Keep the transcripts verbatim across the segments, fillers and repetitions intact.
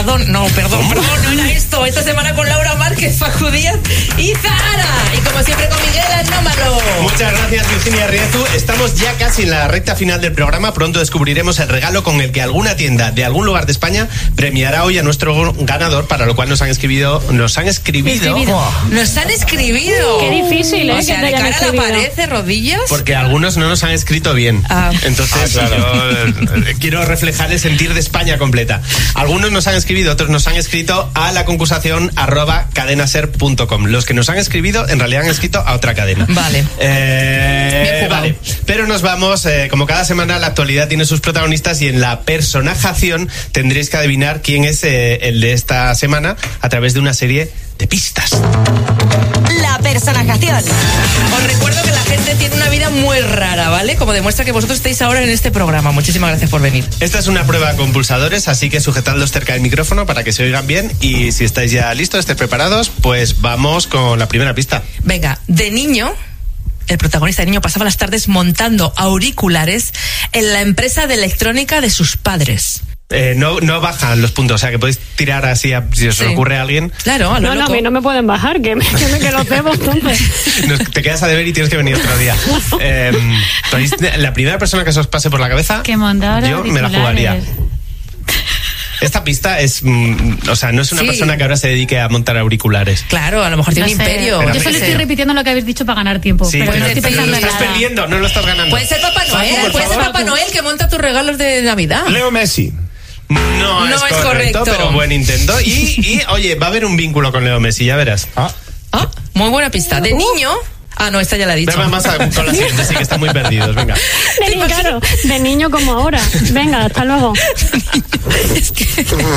perdón, no, perdón, perdón, no era esto. Esta semana con Laura Márquez, Facu Díaz y Zahara. Y como siempre con Miguel Anómalo. Muchas gracias, Virginia Riezu. Estamos ya casi en la recta final del programa. Pronto descubriremos el regalo con el que alguna tienda de algún lugar de España premiará hoy a nuestro ganador, para lo cual nos han escribido, nos han escribido. Oh. Nos han escribido. Qué difícil, ¿eh? O sea, que de te cara a la pared, de rodillas. Porque algunos no nos han escrito bien. Ah. Entonces, ah, claro. yo eh, quiero reflejar el sentir de España completa. Algunos nos han escrito, otros nos han escrito a la concursación arroba cadenaser punto com. Los que nos han escribido, en realidad han escrito a otra cadena. Vale. Eh, vale. Pero nos vamos, eh, como cada semana, la actualidad tiene sus protagonistas y en la personajación tendréis que adivinar quién es eh, el de esta semana a través de una serie de pistas. La personajación. Os recuerdo que la gente tiene una vida muy rara, ¿vale? Como demuestra que vosotros estáis ahora en este programa. Muchísimas gracias por venir. Esta es una prueba con pulsadores, así que sujetadlos cerca del micrófono para que se oigan bien. Y si estáis ya listos, estéis preparados, pues vamos con la primera pista. Venga, de niño, el protagonista de niño pasaba las tardes montando auriculares en la empresa de electrónica de sus padres. Eh, no, no bajan los puntos, o sea que podéis tirar así a, si os Sí. ocurre a alguien. Claro, a lo No, no, loco. a mí no me pueden bajar, que, me, que, me, que lo debo, entonces. Nos- te quedas a deber y tienes que venir otro día. Eh, ¿podéis- la primera persona que se os pase por la cabeza, Que montara yo me la auriculares. jugaría. Esta pista es, mm, o sea, no es una Sí. persona que ahora se dedique a montar auriculares. Claro, a lo mejor tiene No un sé. imperio. Pero Yo a solo mí- estoy repitiendo lo que habéis dicho para ganar tiempo. Sí, pero pero, no estoy pero pensando lo en estás nada. perdiendo, no lo estás ganando. Puede ser Papá Noel, por puede ser favor. Papá Noel que monta tus regalos de Navidad. Leo Messi. No, No es, es correcto, correcto. pero buen intento. Y, y, oye, va a haber un vínculo con Leo Messi, ya verás. Ah. Ah, muy buena pista. De niño. Ah, no, esta ya la he dicho. Venga, más a- con la siguiente, sí que están muy perdidos, venga. De, ni- claro, de niño como ahora. Venga, hasta luego. Es que...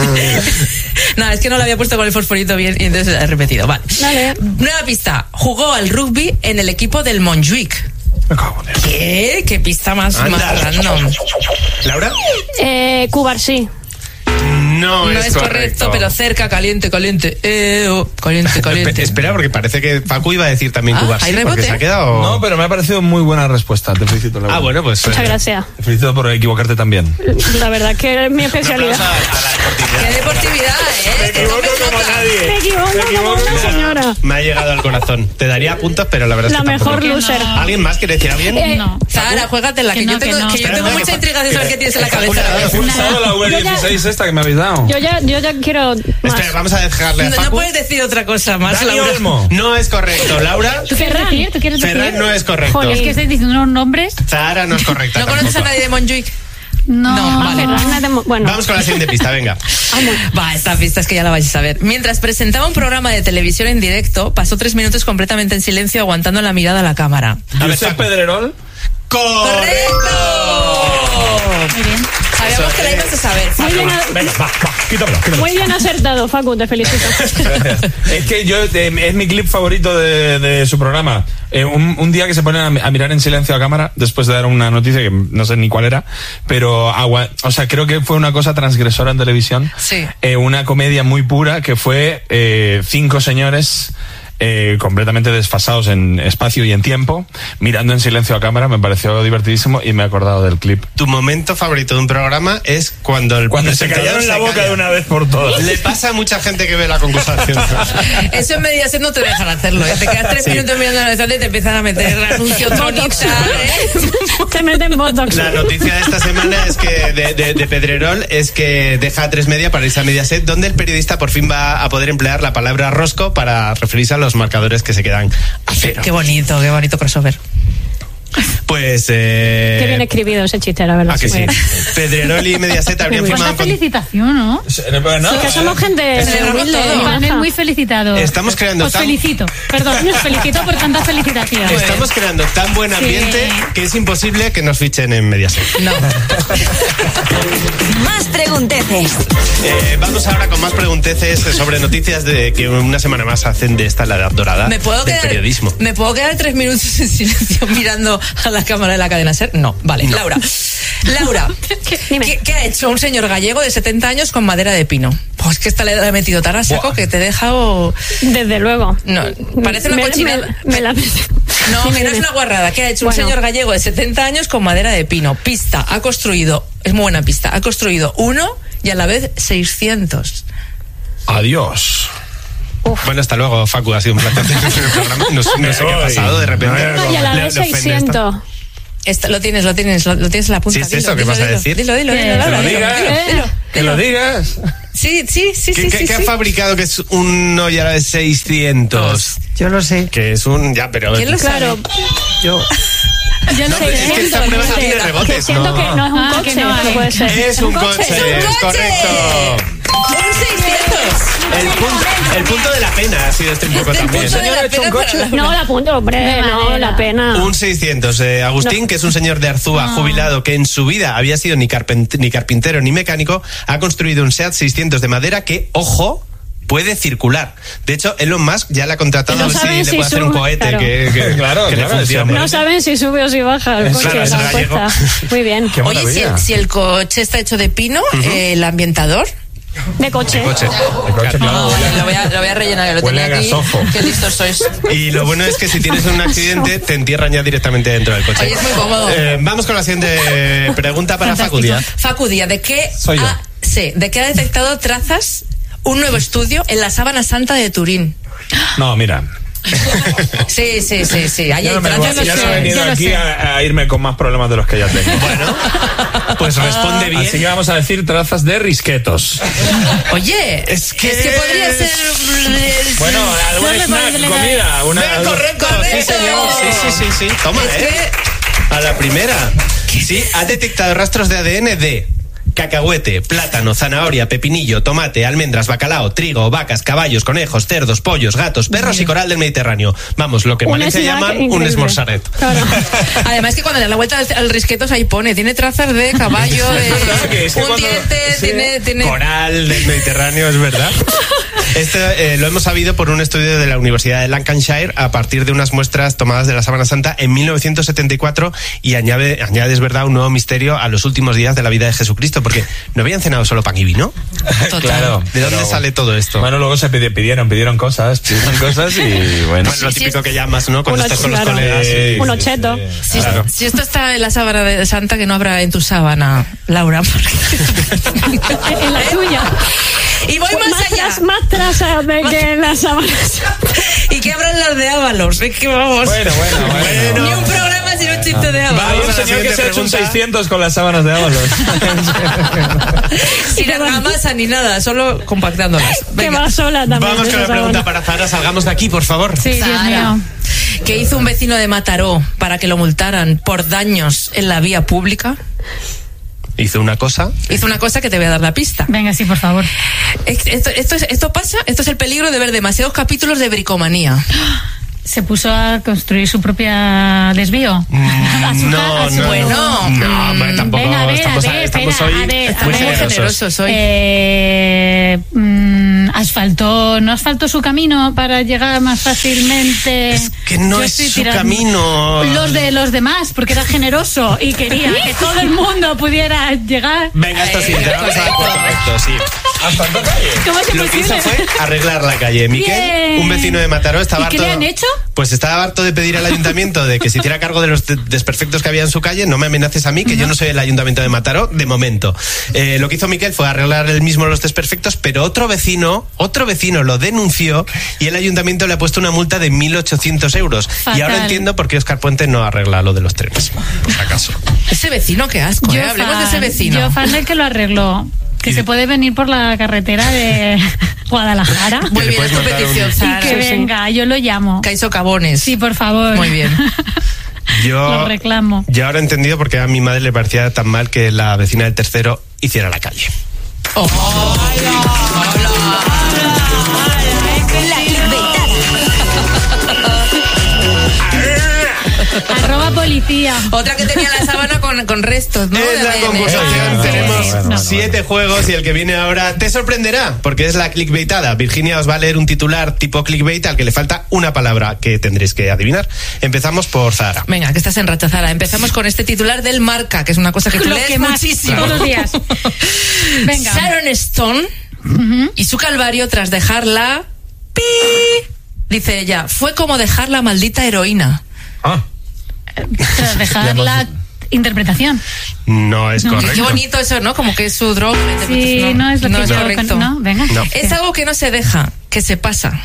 no, es que no la había puesto con el fosforito bien y entonces la he repetido. Vale. Vale. Nueva pista. Jugó al rugby en el equipo del Montjuic. Me cago en Dios. ¿Qué? ¿Qué pista más, Anda. más random? ¿Laura? Eh, Cubarsí. No, No es, es correcto, pero cerca, caliente, caliente. Eh, oh, caliente, caliente. Espera, porque parece que Facu iba a decir también Ah, Cubarsí, ¿hay porque rebote? se ha quedado... No, pero me ha parecido muy buena respuesta. Te felicito, Laura. Ah, bueno, pues... Muchas eh, gracias. Te felicito por equivocarte también. La verdad que es mi Un aplauso especialidad. a, a la deportividad. Qué deportividad, ¿eh? Que no me nota. Me equivoco como una señora. Me ha llegado al corazón. Te daría puntos, pero la verdad La es que mejor tampoco. loser. no. ¿Alguien más quiere decir alguien? Eh, No. Zahara, juégatela, que, Que yo no, que tengo, no. que yo Espera, tengo espera, mucha que- intriga de saber qué tienes en la cabeza. ¿Has usado la web Yo ya- dieciséis esta que me habéis dado? Yo ya, yo ya quiero más. Espera, vamos a dejarle a No, no Facu. puedes decir otra cosa más, Dani Laura. Olmo. No es correcto. Laura, ¿Tú quieres Ferran. decir? ¿Tú quieres decir? Ferran no es correcto. Joder, Es que estáis diciendo unos nombres. Zahara no es correcta ¿No conoces a tampoco. nadie de Montjuic? No. No, vale. Ferran es de Mo- bueno, Vamos con la siguiente pista, venga. Va, esta pista es que ya la vais a ver. Mientras presentaba un programa de televisión en directo, pasó tres minutos completamente en silencio aguantando la mirada a la cámara. A ver, Josep Facu. Pedrerol. ¡Correcto! Muy bien. Sabíamos que la ibas a saber. muy bien, a- Venga, va, va, quítamelo, quítamelo. muy bien acertado, Facu, te felicito. Gracias. Es que yo eh, es mi clip favorito de, de su programa. Eh, un, un día que se ponen a, mi- a mirar en silencio a cámara después de dar una noticia que no sé ni cuál era, pero agua, o sea, creo que fue una cosa transgresora en televisión. Sí. Eh, una comedia muy pura que fue eh, cinco señores eh, completamente desfasados en espacio y en tiempo, mirando en silencio a cámara. Me pareció divertidísimo y me he acordado del clip. Tu momento favorito de un programa es cuando el Cuando se presentador callaron la se boca calla. de una vez por todas. Le pasa a mucha gente que ve la concursación. Eso en Mediaset no te dejan hacerlo. ¿eh? Te quedas tres Sí. minutos mirando la pantalla y te empiezan a meter anuncio Tonic, ¿sabes? Te meten botox. La noticia de esta semana es que de, de, de Pedrerol es que deja a tres media para irse a Mediaset, donde el periodista por fin va a poder emplear la palabra rosco para referirse a los marcadores que se quedan a cero. Qué bonito, qué bonito crossover. Pues eh, Qué bien escribido ese chiste, la verdad. ¿a que sí? Muy bien. Pedrerol y Mediaset habrían Muy bien. firmado Cuánta con... felicitación, ¿no? No, Sí, que somos gente Celebramos humilde todo. y Panel maja. muy felicitado. Estamos creando Os tan- felicito. Perdón, os felicito por tanta felicitación. Estamos creando tan buen Sí. ambiente que es imposible que nos fichen en Mediaset. No. Más pregunteces. Eh, vamos ahora con más pregunteces sobre noticias de que una semana más hacen de esta la edad dorada ¿Me puedo, del quedar, periodismo. ¿Me puedo quedar tres minutos en silencio mirando a la cámara de la cadena SER? No, vale. Laura. Laura, Dime. ¿qué, qué ha hecho un señor gallego de setenta años con madera de pino? Pues que esta le ha metido tan a saco Buah. que te he dejado... Desde luego. No, parece una Me- cochinada. Me, me la... No, Dime, que no es dime. una guarrada. ¿Qué ha hecho Bueno. un señor gallego de setenta años con madera de pino? Pista, ha construido, es muy buena pista, ha construido uno y a la vez seiscientos. Adiós. Uf. Bueno, hasta luego, Facu, ha sido un placer tener el programa. No, no sé qué ha pasado, de repente. Y a la le- vez le ofende seiscientos. Esto, lo tienes, lo tienes, lo, lo tienes en la punta. Sí, es dilo, eso, ¿qué dilo, vas a dilo, decir? Dilo, dilo, dilo, Que dilo, Que lo dilo, digas. dilo, dilo. Que lo digas. Sí, sí, sí, ¿Qué, sí, qué- sí, qué ha sí. fabricado que es un y a la vez seiscientos? Yo lo sé. Que es un... Ya, pero... ¿Quién lo sabe? Claro, Yo. yo no No, pero es que esta prueba no tiene rebotes, que siento ¿no? que no es un Ah, coche, que no no hay. puede ser. Es un coche, ¡Es un es coche! correcto. Un seiscientos. El punto, el punto de la pena ha sido este un poco también. punto de señor la ha hecho un pena coche. para la- No, la punto, hombre, De no, madera. la pena. Un seiscientos. Eh, Agustín, que es un señor de Arzúa jubilado que en su vida había sido ni, carpent- ni carpintero ni mecánico, ha construido un SEAT seiscientos de madera que, ojo, puede circular. De hecho, Elon Musk ya le ha contratado No a ver si saben le si puede hacer un sube, cohete claro. que, que- Claro, que le claro, funcione. No saben si sube o si baja el Es coche, claro, es la gallego. apuesta. Muy bien. Qué Oye, si maravilla. el, si el coche está hecho de pino, eh, el ambientador. De coche. Coche. El coche, claro, huele- lo, voy a, lo voy a rellenar, lo Huele tenía a aquí. gasojo. Qué listos sois. Y lo bueno es que si tienes un accidente, te entierran ya directamente dentro del coche. Oye, es muy cómodo. Eh, vamos con la siguiente pregunta para Facu Díaz. Facu Díaz, ¿de qué Soy yo. ha, sí, ¿de qué ha detectado trazas un nuevo estudio en la Sábana Santa de Turín? No, mira. Sí, sí, sí, sí. Ahí Yo hay no, me voy- trazas. yo lo no he sé, venido yo lo aquí sé. a, a irme con más problemas de los que ya tengo. Bueno, pues responde bien. Así que vamos a decir trazas de risquetos. Oye, Es que- es que podría ser. Bueno, algún No me snack, parece comida, una... Venga, correcto. Correcto. Sí, señor. Sí, sí, sí, sí. Toma, Es ¿eh? A la primera. Sí, ha detectado rastros de A D N de cacahuete, plátano, zanahoria, pepinillo, tomate, almendras, bacalao, trigo, vacas, caballos, conejos, cerdos, pollos, gatos, perros y coral del Mediterráneo. Vamos, lo que en Un Valencia snack llaman un increíble. esmorzaret. Claro. Además que cuando le da la vuelta al, al risquetos ahí pone, tiene trazas de caballo, Claro que de es que un cuando- diente, sí. tiene, tiene... Coral del Mediterráneo, es verdad. Esto eh, lo hemos sabido por un estudio de la Universidad de Lancashire a partir de unas muestras tomadas de la Sábana Santa en mil novecientos setenta y cuatro y añade, añade, es verdad, un nuevo misterio a los últimos días de la vida de Jesucristo, porque no habían cenado solo pan y vino. Total. Claro. ¿De dónde pero- sale todo esto? Bueno, luego se pidi- pidieron, pidieron cosas, pidieron cosas y bueno. Bueno, lo Sí, típico sí. que llamas, ¿no? Cuando Uno- estás con los claro. colegas. Sí, Uno sí, cheto. sí. Si, Claro. si esto está en la sábana de Santa, que no habrá en tu sábana, Laura. porque- En la tuya. Y voy más, Más, allá. tras- más trazas de que en las sábanas. Y que abran las de Ábalos. Es que vamos. Bueno, bueno, bueno. Ni un programa sin un chiste de Hay Ábalos. Vamos un a la señor que siguiente se ha hecho un pregunta. seiscientos con las sábanas de Ábalos. Sin argamasa ni nada, solo compactándolas. Que Venga. va sola también. Vamos de con la esa pregunta sábana. para Zara. Salgamos de aquí, por favor. Sí, Dios Sara, mío. ¿qué hizo un vecino de Mataró para que lo multaran por daños en la vía pública? Hizo una cosa. Hizo una cosa que te voy a dar la pista. Venga, sí, por favor. Esto, esto, es- esto pasa, esto es el peligro de ver demasiados capítulos de bricomanía. Se puso a construir su propia desvío. A su No, ca- a su- no, Bueno, no, hombre, tampoco Venga, a ver, estamos, a ver, estamos espera, hoy a ver, muy a ver. generosos. generosos hoy. Eh, mm, asfaltó, no asfaltó su camino para llegar más fácilmente. Es que no Yo es estoy su tirando- camino. Los de los demás, porque era generoso y quería que todo el mundo pudiera llegar. Venga, esto sí, te vamos a dar por correcto, sí. Asfaltó calle. ¿Cómo es Lo que hizo posible? fue arreglar la calle. Miquel, Bien. un vecino de Mataró, estaba ¿Y qué harto. le han hecho? Pues estaba harto de pedir al ayuntamiento de que se hiciera cargo de los de- desperfectos que había en su calle. No me amenaces a mí, que yo no soy el ayuntamiento de Mataró, de momento. Eh, lo que hizo Miquel fue arreglar él mismo los desperfectos, pero otro vecino, otro vecino lo denunció y el ayuntamiento le ha puesto una multa de mil ochocientos euros. Y ahora Fatal. entiendo por qué Óscar Puente no arregla lo de los trenes, por si acaso. Ese vecino, qué asco, ¿eh? Hablemos de ese fan- vecino. Yo fan del que lo arregló. Que se puede venir por la carretera de Guadalajara. Muy le bien, puedes es tu mandar un- petición, Y Sara. que venga, yo lo llamo. Que hay socavones. Sí, por favor. Muy bien. Yo, Lo reclamo. yo ahora he entendido por qué a mi madre le parecía tan mal que la vecina del tercero hiciera la calle. Oh. La clickbaitada. Arroba policía. Otra que tenía la sábana con, con restos, ¿no? Es De- la de- concursación. Bueno, Tenemos bueno, bueno, bueno, siete juegos y el que viene ahora te sorprenderá porque es la clickbaitada. Virginia os va a leer un titular tipo clickbait al que le falta una palabra que tendréis que adivinar. Empezamos por Zara. Venga, que estás en racha, Zara. Empezamos con este titular del Marca, que es una cosa que tú Lo lees que más, muchísimo. todos los días. Venga. Sharon Stone y su calvario tras dejarla... pi. Dice ella, fue como dejar la maldita heroína. Ah, Tras dejarla interpretación. No es No. correcto. Qué bonito eso, ¿no? Como que es su droga. la Sí, interpretación. no es lo no que es yo... correcto. No, venga. No. Es algo que no se deja, que se pasa.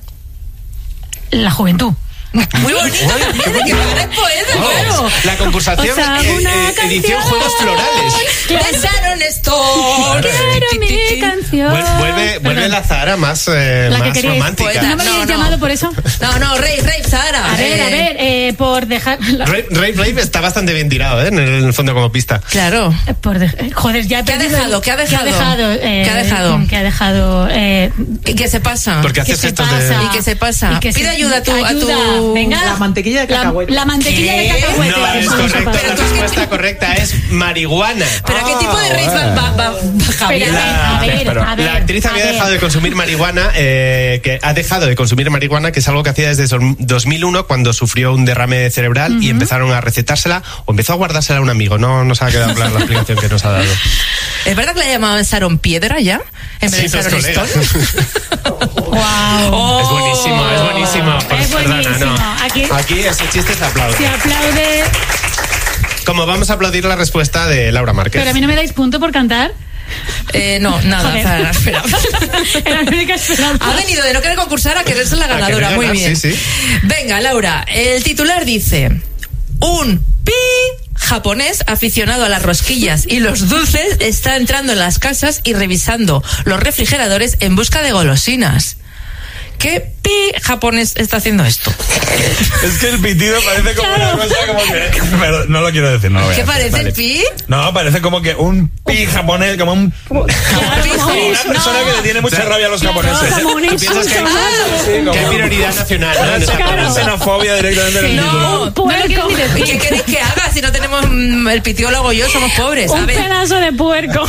La juventud. Muy bonito. Que eres poeta, claro. La concursación, O sea, eh, una eh, edición canción. Juegos Florales. De Sharon Stone. Quiero mi canción. Vuel- Vuelve, vuelve Perdón. la Zahara más, eh, La que más queríais. romántica. Poeta. ¿No me No, habéis no. llamado por eso? No, no, Rey, Rey, Sara. A ver, a ver, eh, por dejar... la- Ray Ray Brave está bastante bien tirado, ¿eh? En el fondo como pista. Claro. eh, Por de- eh, joder, ya he ¿Qué ha perdido- dejado? ¿Qué ha dejado? ¿Qué ha dejado? eh, ¿Qué ha dejado? ¿Qué ha dejado? eh, ¿Y qué se pasa? Porque ¿Qué hace se gestos pasa? de... ¿Y qué se pasa? Y que Pide se- ayuda a tu... A ayuda. tu... Venga. La mantequilla de La, cacahuete. la mantequilla de ¿Qué? cacahuete. No es eso no se correcto, pasa. la respuesta correcta es marihuana. ¿Pero a qué tipo de rave va, va, va, va Javier? Pero, La, a ver, pero a ver, la actriz a había ver. dejado de consumir marihuana, eh, que ha dejado de consumir marihuana, que es algo que hacía desde son- dos mil uno cuando sufrió un derrame cerebral y empezaron a recetársela o empezó a guardársela a un amigo. No nos ha quedado clara la explicación que nos ha dado. ¿Es verdad que la llamaban Sharon Piedra ya? En vez Sí, de tus Sharon colegas. Stone. Guau. Es buenísimo, es buenísimo. Es Pues, perdona, buenísimo. no. Aquí- Aquí ese chiste se aplaude. Se aplaude. Como vamos a aplaudir la respuesta de Laura Márquez. Pero a mí no me dais punto por cantar. Eh, no, nada, Joder. Sara, espera. Era la única esperanza. Ha venido de no querer concursar a querer ser la A querer ganadora. Muy ganar, bien. sí, sí. Venga, Laura, el titular dice: un pi japonés aficionado a las rosquillas y los dulces está entrando en las casas y revisando los refrigeradores en busca de golosinas. ¿Qué pi japonés está haciendo esto? Es que el pitido parece como Claro. una cosa como que... Pero no lo quiero decir, no lo voy a ¿Qué decir, parece vale. el pi? No, parece como que un pi japonés, como un... Claro, como como una persona no. que le tiene mucha rabia a los japoneses. Como un ¿Tú piensas que hay, insulto. Sí, como- que hay prioridad nacional, ¿no? En esa Una Claro. xenofobia directamente en el título. No, Un puerco. no lo quiero ni decir. ¿Qué queréis que haga si no tenemos mm, el pitiólogo y yo? Somos pobres. A Un ver, pedazo de puerco.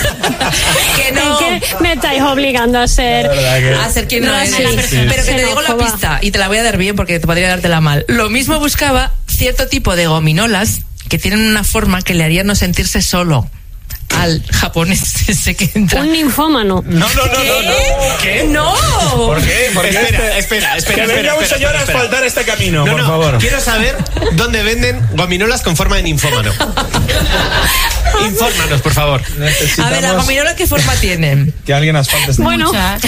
que no. ¿En qué me estáis obligando a ser? La verdad que- A ser quien no, No, eres. sí, sí. Pero que te digo la Xenófoba. pista y te la voy a dar bien porque te podría dártela mal. Lo mismo buscaba cierto tipo de gominolas que tienen una forma que le haría no sentirse solo al japonés ese que entra. Un ninfómano. No, no, no, no, no. ¿Qué? ¡No! ¿Por qué? ¿Por qué? Espera, espera, espera, Que venga espera, un espera, señor a espera. asfaltar este camino, No, por no, favor. quiero saber dónde venden gominolas con forma de ninfómano. Infórmanos, por favor. A ver, ¿la Necesitamos gominola qué forma tienen? que alguien asfalte este Bueno, Muchas.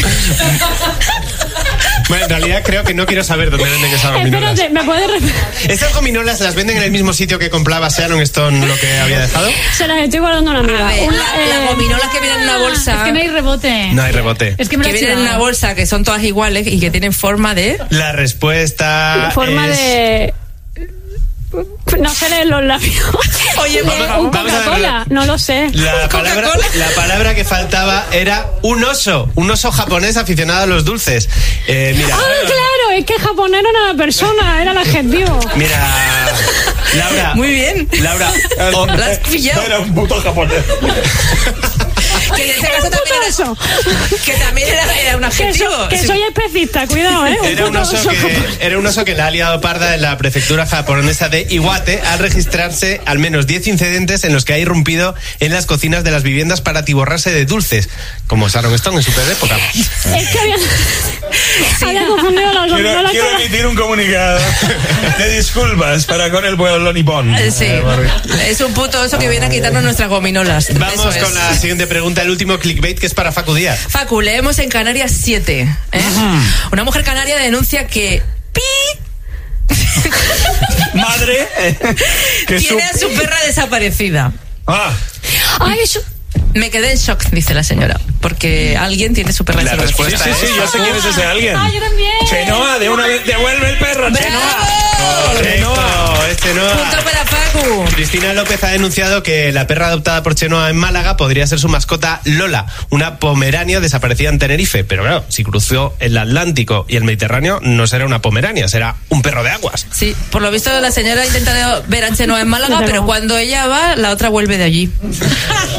Bueno, en realidad creo que no quiero saber dónde venden esas gominolas. espérate, ¿me puedes repetir? ¿Estas gominolas las venden en el mismo sitio que compraba Sharon Stone lo que había dejado? Se las estoy guardando a una amiga. A ver, Una, la, la eh, gominola que viene en una bolsa. Es que no hay rebote. No hay rebote. Es que me lo que he vienen en una chivado. bolsa que son todas iguales y que tienen forma de. La respuesta forma es... de... No sé leer los labios. Oye, De por favor, un vamos a ver. Coca-Cola, no lo sé. La palabra, Coca-Cola. la palabra que faltaba era un oso, un oso japonés aficionado a los dulces. Eh, mira, Ah, claro, es que japonés no era la persona, era el adjetivo. mira, Laura. Muy bien. Laura, o- La has pillado. Era un puto japonés. Que en ese caso Un también puto era, que también era, era un Que, adjetivo. so- que Sí. soy especista, cuidado, ¿eh? Un Era un, puto oso oso que, japonés. era un oso que la ha liado parda en la prefectura japonesa de Iwate al registrarse al menos diez incidentes en los que ha irrumpido en las cocinas de las viviendas para atiborrarse de dulces, como Sharon Stone en su peor época. Es que había, había confundido las Quiero, gominolas quiero con las- emitir un comunicado de disculpas para con el pueblo nipón. Eh, Sí, es un puto oso que viene a quitarnos nuestras gominolas. Vamos Eso es. con la siguiente pregunta, el último clickbait, que es para Facu Díaz. Facu, leemos en Canarias siete. ¿eh? Una mujer canaria denuncia que pi Madre, que su... tiene a su perra desaparecida. Ah, Ay, eso- Me quedé en shock, dice la señora, porque alguien tiene su perra La desaparecida. sí, respuesta sí, sí, yo sé quién es ese alguien. Ah, yo también. Chenoa, de una vez, devuelve el perro, Chenoa. Correcto, es Chenoa. Punto para Facu. Cristina López ha denunciado que la perra adoptada por Chenoa en Málaga podría ser su mascota Lola, una pomerania desaparecida en Tenerife. Pero claro, si cruzó el Atlántico y el Mediterráneo, no será una pomerania, será un perro de aguas. Sí, por lo visto la señora ha intentado ver a Chenoa en Málaga, Desde pero luego. cuando ella va, la otra vuelve de allí.